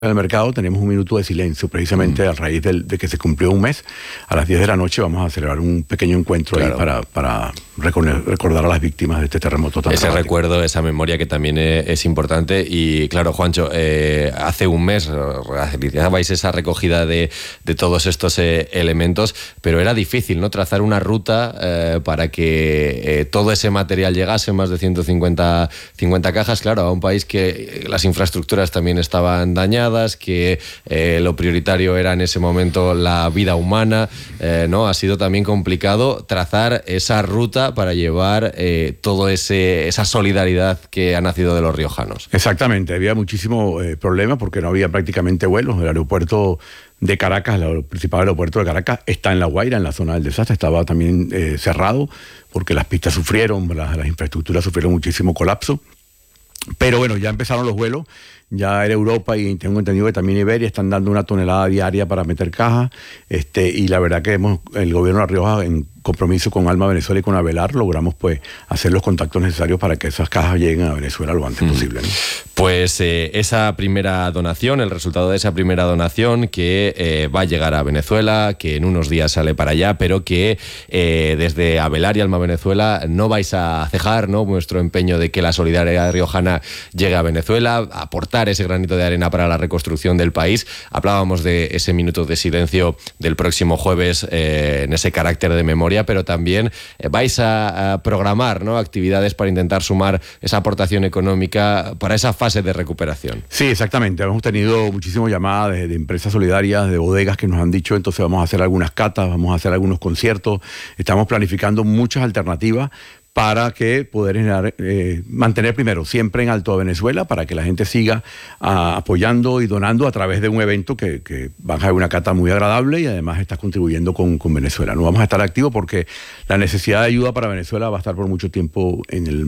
En el mercado tenemos un minuto de silencio, precisamente a raíz de que se cumplió un mes. A las 10 de la noche vamos a celebrar un pequeño encuentro ahí para recordar a las víctimas de este terremoto tan Ese dramático. Recuerdo, esa memoria que también es importante. Y claro, Juancho, hace un mes realizabais esa recogida de todos estos elementos, pero era difícil, ¿no?, trazar una ruta para que todo ese material llegase, más de 150 cajas, claro, a un país que las infraestructuras también estaban dañadas, que lo prioritario era en ese momento la vida humana, ¿no? Ha sido también complicado trazar esa ruta para llevar toda esa solidaridad que ha nacido de los riojanos. Exactamente, había muchísimo problema porque no había prácticamente vuelos. El aeropuerto de Caracas, el principal aeropuerto de Caracas, está en La Guaira, en la zona del desastre. Estaba también cerrado porque las pistas sufrieron, las infraestructuras sufrieron muchísimo colapso. Pero bueno, ya empezaron los vuelos. Ya Air Europa y tengo entendido que también Iberia están dando 1 tonelada diaria para meter cajas. Y la verdad que el gobierno de La Rioja, en compromiso con Alma Venezuela y con Avelar, logramos pues hacer los contactos necesarios para que esas cajas lleguen a Venezuela lo antes posible, ¿no? Pues esa primera donación, el resultado de esa primera donación que va a llegar a Venezuela, que en unos días sale para allá, pero que desde Avelar y Alma Venezuela no vais a cejar, ¿no?, vuestro empeño de que la solidaridad riojana llegue a Venezuela, aportar ese granito de arena para la reconstrucción del país. Hablábamos de ese minuto de silencio del próximo jueves en ese carácter de memoria, pero también vais a programar, ¿no?, actividades para intentar sumar esa aportación económica para esa fase de recuperación. Sí, exactamente. Hemos tenido muchísimas llamadas de empresas solidarias, de bodegas que nos han dicho, entonces vamos a hacer algunas catas, vamos a hacer algunos conciertos, estamos planificando muchas alternativas para que poder mantener primero siempre en alto a Venezuela, para que la gente siga apoyando y donando a través de un evento que va a ser una cata muy agradable y además está contribuyendo con Venezuela. No vamos a estar activos porque la necesidad de ayuda para Venezuela va a estar por mucho tiempo,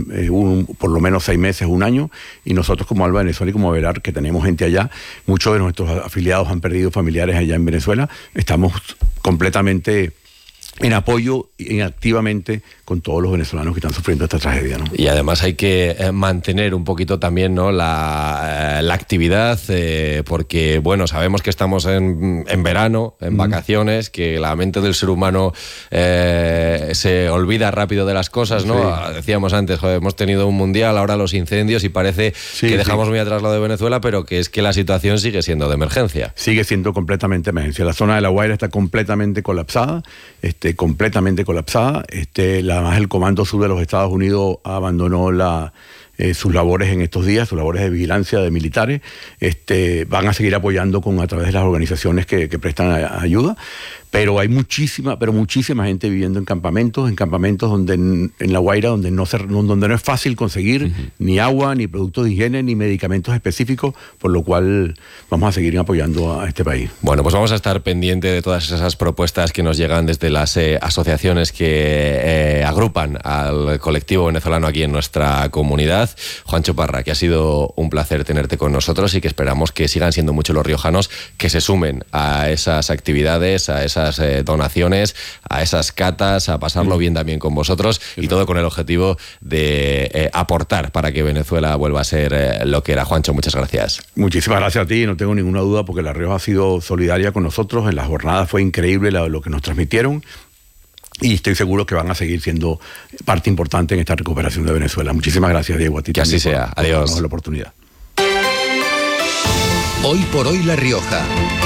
por lo menos 6 meses, 1 año, y nosotros como Alba Venezuela y como Avelar, que tenemos gente allá, muchos de nuestros afiliados han perdido familiares allá en Venezuela, estamos completamente en apoyo y activamente con todos los venezolanos que están sufriendo esta tragedia, ¿no? Y además hay que mantener un poquito también, ¿no?, la actividad, porque, bueno, sabemos que estamos en verano, en vacaciones, que la mente del ser humano se olvida rápido de las cosas, ¿no? Sí. Decíamos antes, joder, hemos tenido un mundial, ahora los incendios, y parece que dejamos muy atrás lo de Venezuela, pero que es que la situación sigue siendo de emergencia. Sigue siendo completamente emergencia. La zona de La Guaira está completamente colapsada, además el Comando Sur de los Estados Unidos abandonó sus labores en estos días, sus labores de vigilancia de militares. Van a seguir apoyando a través de las organizaciones que prestan ayuda, pero hay muchísima gente viviendo en campamentos donde en La Guaira donde no es fácil conseguir ni agua, ni productos de higiene, ni medicamentos específicos, por lo cual vamos a seguir apoyando a este país. Bueno, pues vamos a estar pendiente de todas esas propuestas que nos llegan desde las asociaciones que agrupan al colectivo venezolano aquí en nuestra comunidad. Juancho Parra, que ha sido un placer tenerte con nosotros y que esperamos que sigan siendo muchos los riojanos que se sumen a esas actividades, a esas donaciones, a esas catas, a pasarlo bien también con vosotros, y todo con el objetivo de aportar para que Venezuela vuelva a ser lo que era. Juancho, muchas gracias. Muchísimas gracias a ti, no tengo ninguna duda porque La Rioja ha sido solidaria con nosotros. En las jornadas fue increíble lo que nos transmitieron, y estoy seguro que van a seguir siendo parte importante en esta recuperación de Venezuela. Muchísimas gracias, Diego, a ti. Que así sea. Adiós. Por darnos la oportunidad. Hoy por hoy La Rioja.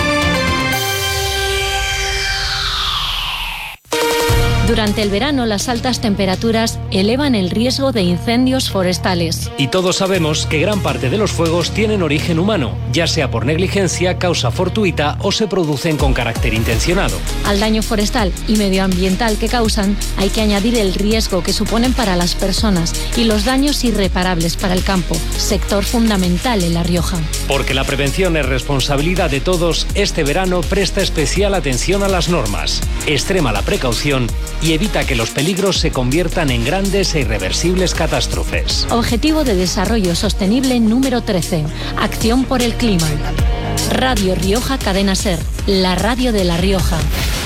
Durante el verano, las altas temperaturas elevan el riesgo de incendios forestales. Y todos sabemos que gran parte de los fuegos tienen origen humano, ya sea por negligencia, causa fortuita o se producen con carácter intencionado. Al daño forestal y medioambiental que causan, hay que añadir el riesgo que suponen para las personas y los daños irreparables para el campo, sector fundamental en La Rioja. Porque la prevención es responsabilidad de todos, este verano presta especial atención a las normas, extrema la precaución y evita que los peligros se conviertan en grandes e irreversibles catástrofes. Objetivo de Desarrollo Sostenible número 13. Acción por el clima. Radio Rioja Cadena Ser, la radio de La Rioja.